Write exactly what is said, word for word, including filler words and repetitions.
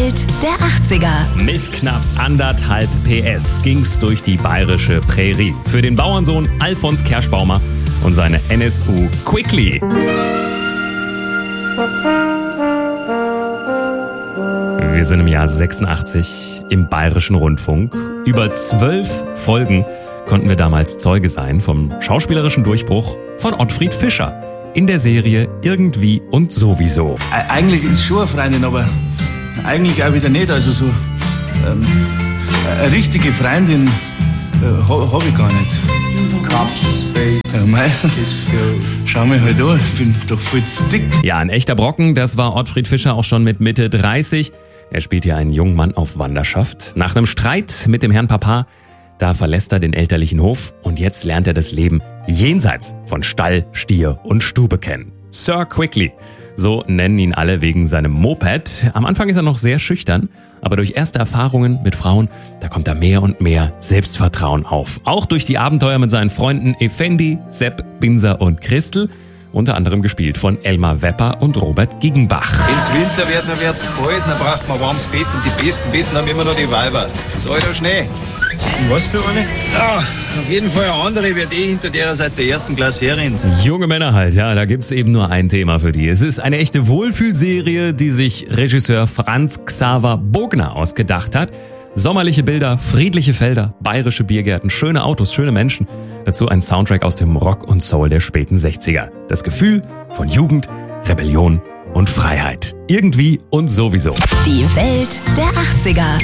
Welt der achtziger. Mit knapp anderthalb P S ging's durch die bayerische Prärie. Für den Bauernsohn Alfons Kerschbaumer und seine N S U Quickly. Wir sind im Jahr sechsundachtzig im Bayerischen Rundfunk. Über zwölf Folgen konnten wir damals Zeuge sein vom schauspielerischen Durchbruch von Ottfried Fischer in der Serie Irgendwie und Sowieso. E- eigentlich ist es schon eine Freundin, aber eigentlich auch wieder nicht. Also so ähm, eine richtige Freundin äh, habe hab ich gar nicht. Ja, mei, schau mich halt an, ich bin doch voll dick. Ja, ein echter Brocken, das war Ottfried Fischer auch schon mit Mitte dreißig. Er spielt hier einen jungen Mann auf Wanderschaft. Nach einem Streit mit dem Herrn Papa, da verlässt er den elterlichen Hof und jetzt lernt er das Leben jenseits von Stall, Stier und Stube kennen. Sir Quickly, so nennen ihn alle wegen seinem Moped. Am Anfang ist er noch sehr schüchtern, aber durch erste Erfahrungen mit Frauen, da kommt er mehr und mehr Selbstvertrauen auf. Auch durch die Abenteuer mit seinen Freunden Effendi, Sepp, Binser und Christel, unter anderem gespielt von Elmar Wepper und Robert Giggenbach. Wenn's Winter wird, dann wird's kalt, dann braucht man ein warmes Bett und die besten Betten haben immer noch die Weiber. Das ist alter Schnee. Und was für eine? Ja, auf jeden Fall eine andere wird eh hinter der seit der ersten Glaserin. Junge Männer halt, ja, da gibt's eben nur ein Thema für die. Es ist eine echte Wohlfühlserie, die sich Regisseur Franz Xaver Bogner ausgedacht hat. Sommerliche Bilder, friedliche Felder, bayerische Biergärten, schöne Autos, schöne Menschen. Dazu ein Soundtrack aus dem Rock und Soul der späten sechziger. Das Gefühl von Jugend, Rebellion und Freiheit. Irgendwie und Sowieso. Die Welt der achtziger.